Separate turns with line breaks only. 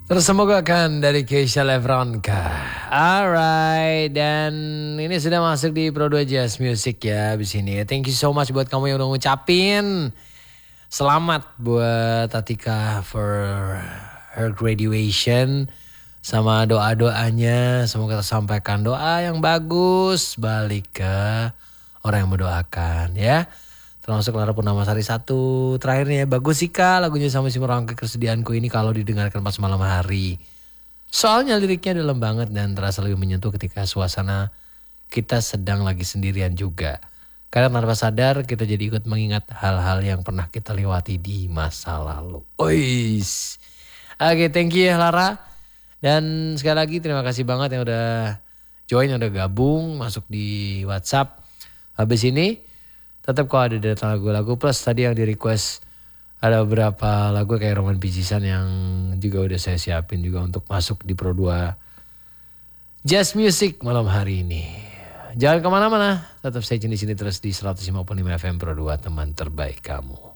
Terus semoga kan dari Keisha Levronka. Alright, dan ini sudah masuk di Pro 2 Jazz Music ya abis ini. Thank you so much buat kamu yang udah ngucapin. Selamat buat Atika for her graduation. Sama doa-doanya, semoga tersampaikan doa yang bagus balik ke orang yang mendoakan ya. Termasuk Lara Purnama Sari 1. Terakhirnya bagus sih Kak lagunya sama si merangkai kesedihanku ini kalau didengarkan pas malam hari. Soalnya liriknya dalam banget dan terasa lebih menyentuh ketika suasana kita sedang lagi sendirian juga. Karena tanpa sadar kita jadi ikut mengingat hal-hal yang pernah kita lewati di masa lalu. Ois. Oke, thank you ya Lara. Dan sekali lagi terima kasih banget yang udah join, yang udah gabung, masuk di WhatsApp. Habis ini tetap kok ada data lagu-lagu plus tadi yang di request ada beberapa lagu kayak Roman Picisan yang juga udah saya siapin juga untuk masuk di Pro 2 Jazz Music malam hari ini. Jangan kemana-mana, tetap stay tune di sini terus di 155 FM Pro 2 teman terbaik kamu.